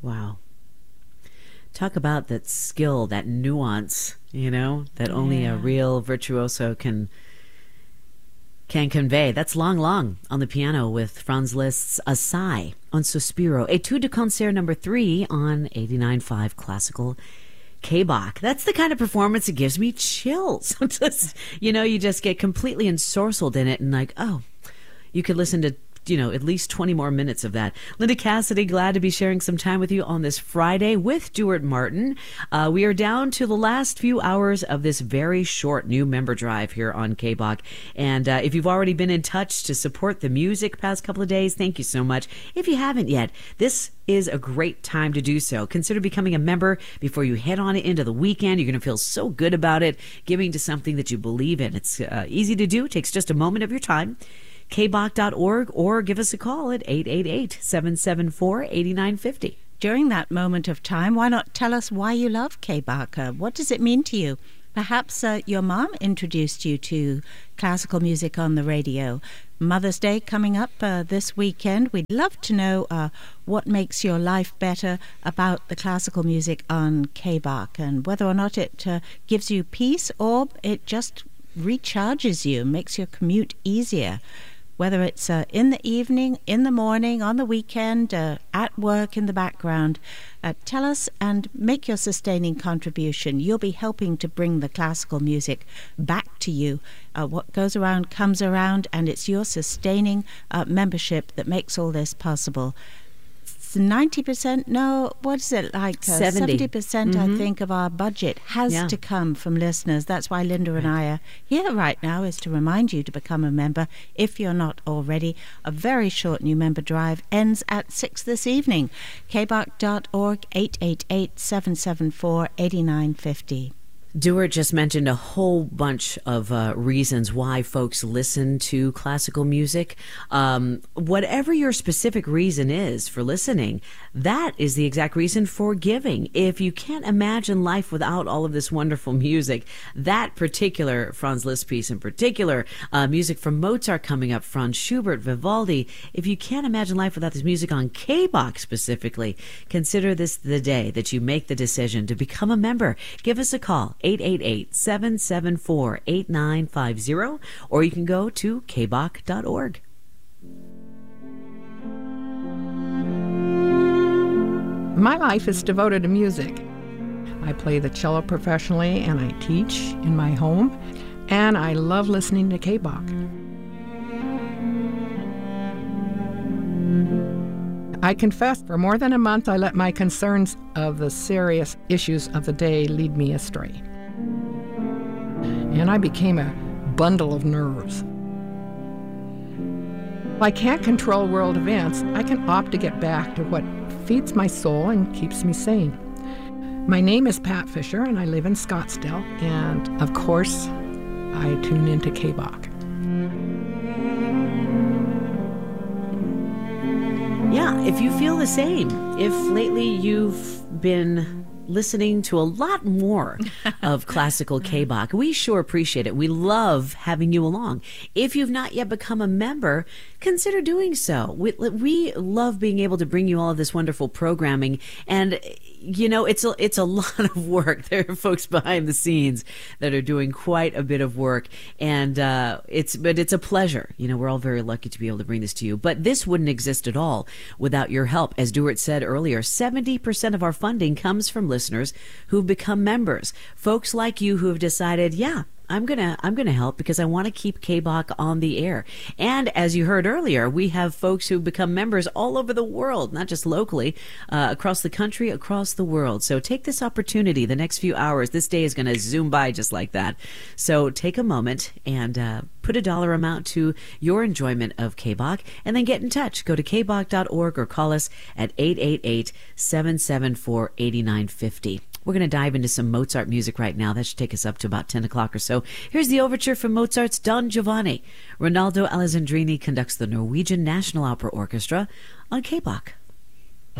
Wow. Talk about that skill, that nuance, that only a real virtuoso can convey. That's Lang Lang on the piano with Franz Liszt's Assai on Sospiro. Etude de Concert number 3 on 89.5 Classical K-Bach. That's the kind of performance that gives me chills. You just get completely ensorcelled in it and like, oh, you could listen to at least 20 more minutes of that. Linda Cassidy, glad to be sharing some time with you on this Friday with Duart Martin. We are down to the last few hours of this very short new member drive here on K-Bach. And if you've already been in touch to support the music past couple of days, thank you so much. If you haven't yet, this is a great time to do so. Consider becoming a member before you head on into the weekend. You're going to feel so good about it, giving to something that you believe in. It's easy to do. It takes just a moment of your time. kbach.org, or give us a call at 888-774-8950. During that moment of time, why not tell us why you love K-Bach? What does it mean to you? Perhaps your mom introduced you to classical music on the radio. Mother's Day coming up this weekend. We'd love to know what makes your life better about the classical music on K-Bach, and whether or not it gives you peace or it just recharges you, makes your commute easier. Whether it's in the evening, in the morning, on the weekend, at work, in the background, tell us and make your sustaining contribution. You'll be helping to bring the classical music back to you. What goes around comes around, and it's your sustaining membership that makes all this possible. 90%, no, what is it like? 70%, I think, of our budget has to come from listeners. That's why Linda and I are here right now, is to remind you to become a member if you're not already. A very short new member drive ends at 6 this evening. kbach.org, 888-774-8950. Duart just mentioned a whole bunch of reasons why folks listen to classical music. Whatever your specific reason is for listening, that is the exact reason for giving. If you can't imagine life without all of this wonderful music, that particular Franz Liszt piece in particular, music from Mozart coming up, Franz Schubert, Vivaldi, if you can't imagine life without this music on K-Bach specifically, consider this the day that you make the decision to become a member. Give us a call. 888-774-8950, or you can go to kbach.org. My life is devoted to music. I play the cello professionally, and I teach in my home, and I love listening to K-Bach. I confess, for more than a month, I let my concerns of the serious issues of the day lead me astray. And I became a bundle of nerves. If I can't control world events, I can opt to get back to what feeds my soul and keeps me sane. My name is Pat Fisher, and I live in Scottsdale. And, of course, I tune into K-Bach. Yeah, if you feel the same, if lately you've been listening to a lot more of classical K-Bach, we sure appreciate it. We love having you along. If you've not yet become a member, consider doing so. We love being able to bring you all of this wonderful programming, and it's a lot of work. There are folks behind the scenes that are doing quite a bit of work, and it's a pleasure. We're all very lucky to be able to bring this to you. But this wouldn't exist at all without your help. As Duart said earlier, 70% of our funding comes from listeners who've become members. Folks like you who have decided, I'm gonna help because I want to keep K-Bach on the air. And as you heard earlier, we have folks who become members all over the world, not just locally, across the country, across the world. So take this opportunity. The next few hours, this day is going to zoom by just like that. So take a moment and put a dollar amount to your enjoyment of K-Bach, and then get in touch. Go to kbach.org or call us at 888-774-8950. We're going to dive into some Mozart music right now. That should take us up to about 10 o'clock or so. Here's the overture from Mozart's Don Giovanni. Ronaldo Alessandrini conducts the Norwegian National Opera Orchestra on K-Bach.